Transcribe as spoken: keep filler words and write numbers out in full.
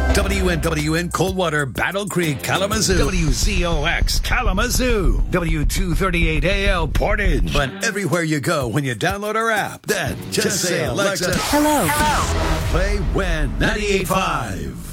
W N W N Coldwater, Battle Creek, Kalamazoo. W Z O X Kalamazoo. W two thirty-eight A L Portage. But everywhere you go when you download our app, then just, just say, Alexa, hello. Hello. Play W E N ninety-eight point five.